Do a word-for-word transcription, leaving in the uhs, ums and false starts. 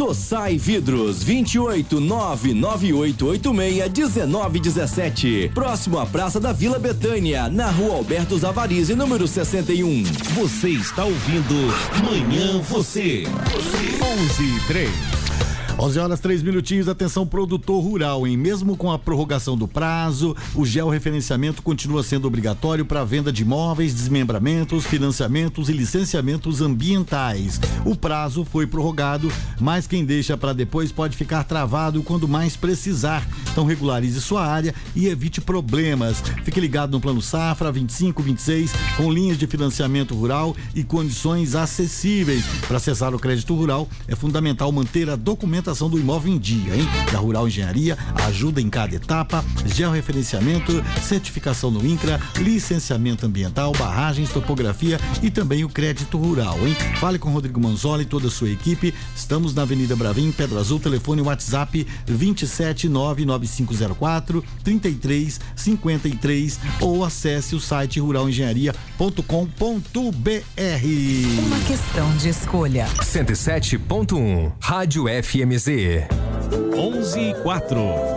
Tossai Vidros, vinte e oito, nove nove oito oito seis, dezenove dezessete. Próximo à Praça da Vila Betânia, na Rua Alberto Zavarizi, número sessenta e um. Você está ouvindo Manhã Você. onze e três. onze horas, três minutinhos. Atenção, produtor rural, hein? Mesmo com a prorrogação do prazo, o georreferenciamento continua sendo obrigatório para venda de imóveis, desmembramentos, financiamentos e licenciamentos ambientais. O prazo foi prorrogado, mas quem deixa para depois pode ficar travado quando mais precisar. Então regularize sua área e evite problemas. Fique ligado no Plano Safra vinte e cinco, vinte e seis, com linhas de financiamento rural e condições acessíveis. Para acessar o crédito rural, é fundamental manter a documentação do imóvel em dia, hein? Da Rural Engenharia, ajuda em cada etapa, georreferenciamento, certificação no INCRA, licenciamento ambiental, barragens, topografia e também o crédito rural, hein? Fale com Rodrigo Manzoli e toda a sua equipe. Estamos na Avenida Bravim, Pedra Azul, telefone WhatsApp vinte e sete, nove nove cinco zero quatro, trinta e três cinquenta e três ou acesse o site rural engenharia ponto com ponto b r. Uma questão de escolha. cento e sete ponto um Rádio F M Z. onze e quatro.